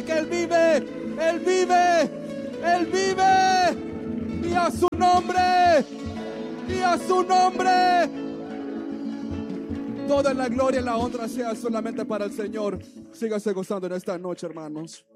que Él vive, Él vive, Él vive. Y a su nombre, y a su nombre. Toda la gloria y la honra sea solamente para el Señor. Sígase gozando en esta noche, hermanos.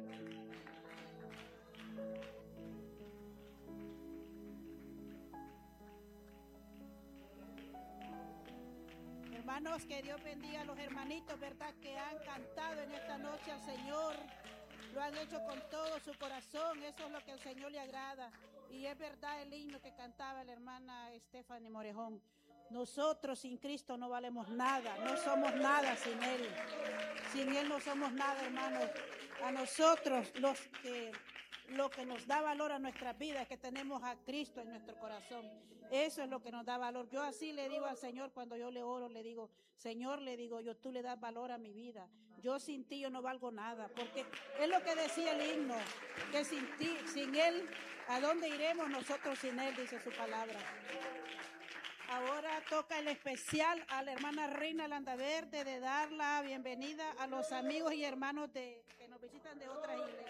Hermanos, que Dios bendiga a los hermanitos, ¿verdad? Que han cantado en esta noche al Señor. Lo han hecho con todo su corazón. Eso es lo que al Señor le agrada. Y es verdad el himno que cantaba la hermana Stephanie Morejón. Nosotros sin Cristo no valemos nada. No somos nada sin Él. Sin Él no somos nada, hermanos. A nosotros lo que nos da valor a nuestras vidas es que tenemos a Cristo en nuestro corazón. Eso es lo que nos da valor. Yo así le digo al Señor cuando yo le oro, le digo, Señor, le digo yo, tú le das valor a mi vida. Yo sin ti yo no valgo nada, porque es lo que decía el himno, que sin ti, sin Él, ¿a dónde iremos nosotros sin Él? Dice su palabra. Ahora toca el especial a la hermana Reina Landaverde de dar la bienvenida a los amigos y hermanos que nos visitan de otras iglesias.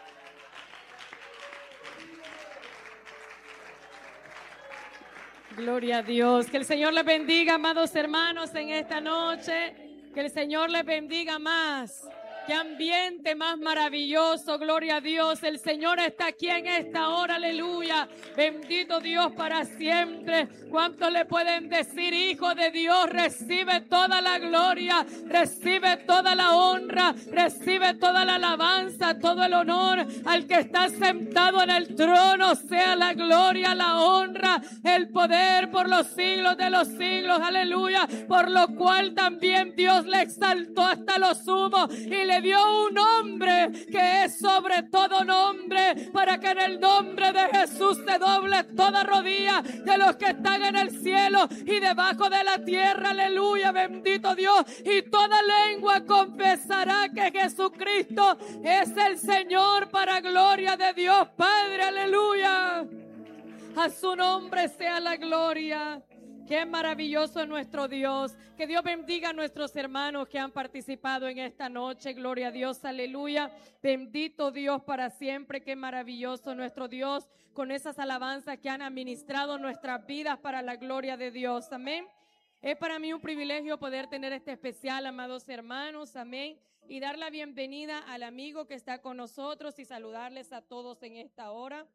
Gloria a Dios. Que el Señor les bendiga, amados hermanos, en esta noche. Que el Señor les bendiga más. Qué ambiente más maravilloso, gloria a Dios. El Señor está aquí en esta hora, aleluya. Bendito Dios para siempre. ¿Cuántos le pueden decir, Hijo de Dios, recibe toda la gloria, recibe toda la honra, recibe toda la alabanza, todo el honor al que está sentado en el trono? Sea la gloria, la honra, el poder por los siglos de los siglos, aleluya. Por lo cual también Dios le exaltó hasta lo sumo y le dio un nombre que es sobre todo nombre, para que en el nombre de Jesús se doble toda rodilla de los que están en el cielo y debajo de la tierra, aleluya, bendito Dios, y toda lengua confesará que Jesucristo es el Señor, para gloria de Dios Padre, aleluya. A su nombre sea la gloria. Qué maravilloso es nuestro Dios. Que Dios bendiga a nuestros hermanos que han participado en esta noche. Gloria a Dios, aleluya. Bendito Dios para siempre. Qué maravilloso nuestro Dios, con esas alabanzas que han administrado nuestras vidas para la gloria de Dios. Amén. Es para mí un privilegio poder tener este especial, amados hermanos. Amén. Y dar la bienvenida al amigo que está con nosotros y saludarles a todos en esta hora.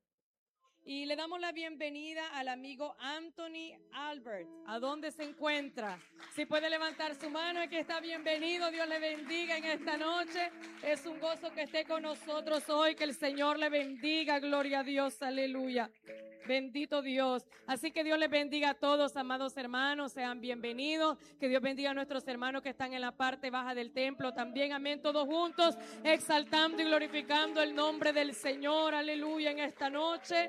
Y le damos la bienvenida al amigo Anthony Albert. ¿A dónde se encuentra? Si puede levantar su mano, es que está bienvenido. Dios le bendiga en esta noche. Es un gozo que esté con nosotros hoy. Que el Señor le bendiga. Gloria a Dios. Aleluya. Bendito Dios. Así que Dios les bendiga a todos, amados hermanos. Sean bienvenidos. Que Dios bendiga a nuestros hermanos que están en la parte baja del templo también. Amén. Todos juntos, exaltando y glorificando el nombre del Señor. Aleluya. En esta noche.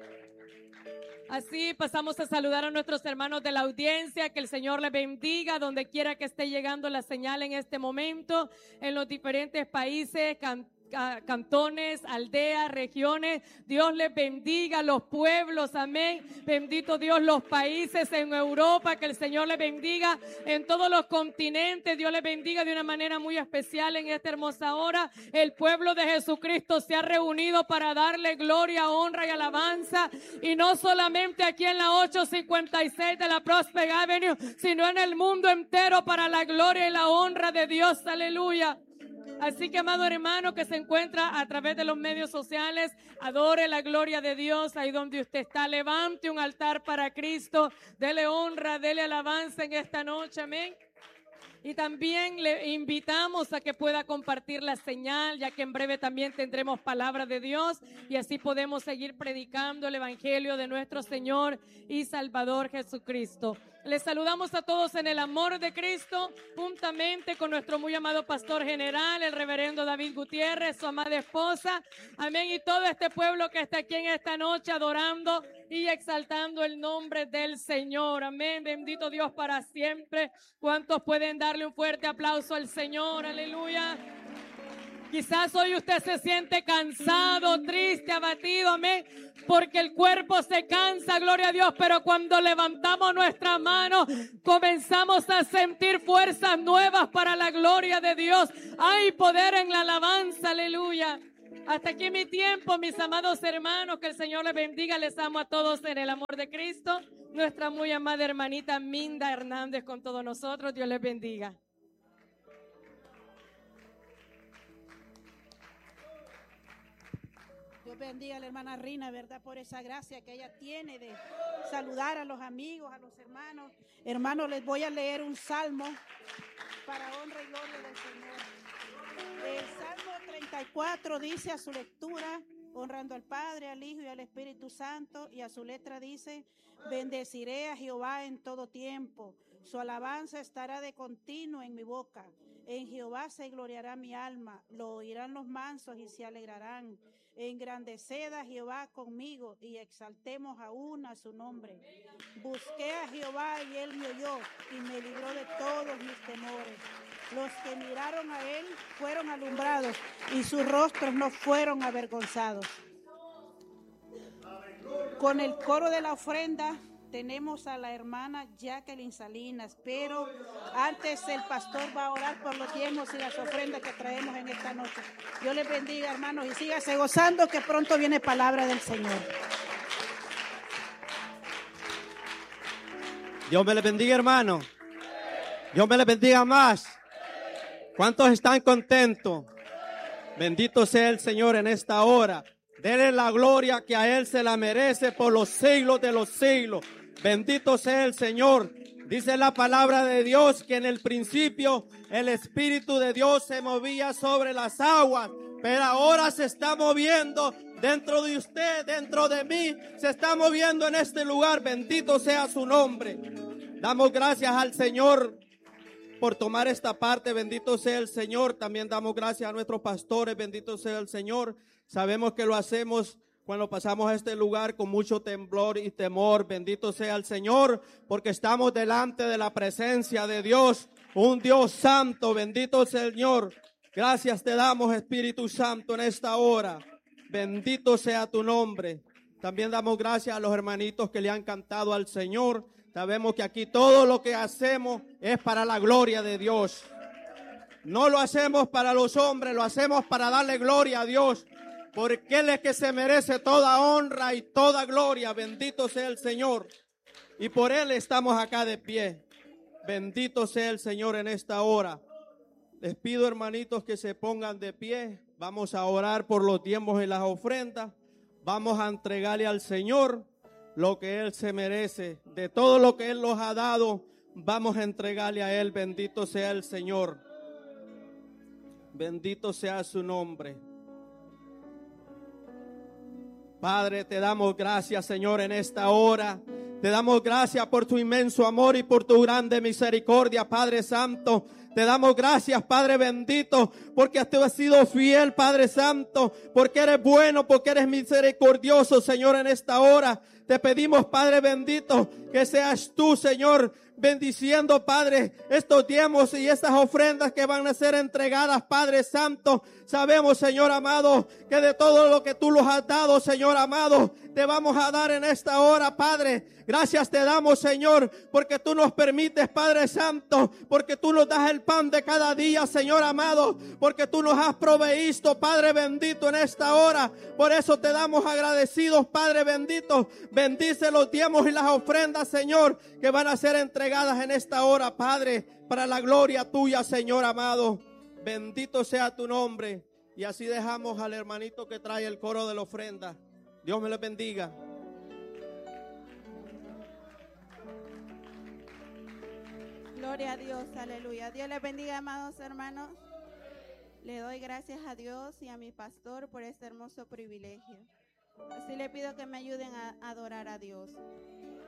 Así pasamos a saludar a nuestros hermanos de la audiencia. Que el Señor les bendiga donde quiera que esté llegando la señal en este momento, en los diferentes países, cantones, aldeas, regiones. Dios les bendiga los pueblos, amén. Bendito Dios, los países en Europa, que el Señor les bendiga en todos los continentes. Dios les bendiga de una manera muy especial en esta hermosa hora. El pueblo de Jesucristo se ha reunido para darle gloria, honra y alabanza, y no solamente aquí en la 856 de la Prospect Avenue, sino en el mundo entero, para la gloria y la honra de Dios, aleluya. Así que, amado hermano que se encuentra a través de los medios sociales, adore la gloria de Dios ahí donde usted está. Levante un altar para Cristo, dele honra, dele alabanza en esta noche, amén. Y también le invitamos a que pueda compartir la señal, ya que en breve también tendremos palabra de Dios y así podemos seguir predicando el evangelio de nuestro Señor y Salvador Jesucristo. Les saludamos a todos en el amor de Cristo, juntamente con nuestro muy amado pastor general, el reverendo David Gutiérrez, su amada esposa, amén, y todo este pueblo que está aquí en esta noche adorando y exaltando el nombre del Señor, amén. Bendito Dios para siempre. ¿Cuántos pueden darle un fuerte aplauso al Señor? Aleluya. Quizás hoy usted se siente cansado, triste, abatido, amén. porque el cuerpo se cansa, gloria a Dios, pero cuando levantamos nuestras manos, comenzamos a sentir fuerzas nuevas para la gloria de Dios. Hay poder en la alabanza, aleluya. Hasta aquí mi tiempo, mis amados hermanos, que el Señor les bendiga, les amo a todos en el amor de Cristo. Nuestra muy amada hermanita Minda Hernández con todos nosotros, Dios les bendiga. Dios bendiga a la hermana Rina, ¿verdad? Por esa gracia que ella tiene de saludar a los amigos, a los hermanos. Hermanos, les voy a leer un salmo para honra y gloria del Señor. El Salmo 34 dice a su lectura, honrando al Padre, al Hijo y al Espíritu Santo, y a su letra dice, bendeciré a Jehová en todo tiempo, su alabanza estará de continuo en mi boca. En Jehová se gloriará mi alma, lo oirán los mansos y se alegrarán. Engrandeced a Jehová conmigo y exaltemos aún a su nombre. Busqué a Jehová y él me oyó y me libró de todos mis temores. Los que miraron a él fueron alumbrados y sus rostros no fueron avergonzados. Con el coro de la ofrenda tenemos a la hermana Jacqueline Salinas, pero antes el pastor va a orar por los diezmos y las ofrendas que traemos en esta noche. Dios les bendiga, hermanos, y sígase gozando que pronto viene palabra del Señor. Dios me les bendiga, hermano. Dios me les bendiga más. ¿Cuántos están contentos? Bendito sea el Señor en esta hora. Denle la gloria que a Él se la merece por los siglos de los siglos. Bendito sea el Señor. Dice la palabra de Dios que en el principio el Espíritu de Dios se movía sobre las aguas, pero ahora se está moviendo dentro de usted, dentro de mí, se está moviendo en este lugar. Bendito sea su nombre. Damos gracias al Señor por tomar esta parte. Bendito sea el Señor. También damos gracias a nuestros pastores. Bendito sea el Señor. Sabemos que lo hacemos cuando pasamos a este lugar con mucho temblor y temor. Bendito sea el Señor, porque estamos delante de la presencia de Dios, un Dios santo. Bendito Señor. Gracias te damos, Espíritu Santo, en esta hora. Bendito sea tu nombre. También damos gracias a los hermanitos que le han cantado al Señor. Sabemos que aquí todo lo que hacemos es para la gloria de Dios. No lo hacemos para los hombres, lo hacemos para darle gloria a Dios. Porque Él es que se merece toda honra y toda gloria. Bendito sea el Señor. Y por Él estamos acá de pie. Bendito sea el Señor en esta hora. Les pido, hermanitos, que se pongan de pie. Vamos a orar por los diezmos y las ofrendas. Vamos a entregarle al Señor lo que Él se merece. De todo lo que Él nos ha dado, vamos a entregarle a Él. Bendito sea el Señor. Bendito sea su nombre. Padre, te damos gracias, Señor, en esta hora. Te damos gracias por tu inmenso amor y por tu grande misericordia, Padre Santo. Te damos gracias, Padre bendito, porque tú has sido fiel, Padre Santo, porque eres bueno, porque eres misericordioso, Señor, en esta hora. Te pedimos, Padre bendito, que seas tú, Señor, bendiciendo, Padre, estos diezmos y estas ofrendas que van a ser entregadas, Padre Santo. Sabemos, Señor amado, que de todo lo que tú nos has dado, Señor amado, te vamos a dar en esta hora, Padre. Gracias te damos, Señor, porque tú nos permites, Padre Santo, porque tú nos das el pan de cada día, Señor amado, porque tú nos has proveído, Padre bendito, en esta hora. Por eso te damos agradecidos, Padre bendito. Bendice los diezmos y las ofrendas, Señor, que van a ser entregadas en esta hora, Padre, para la gloria tuya, Señor amado. Bendito sea tu nombre. Y así dejamos al hermanito que trae el coro de la ofrenda. Dios me lo bendiga. Gloria a Dios, aleluya. Dios les bendiga, amados hermanos. Le doy gracias a Dios y a mi pastor por este hermoso privilegio. Así le pido que me ayuden a adorar a Dios.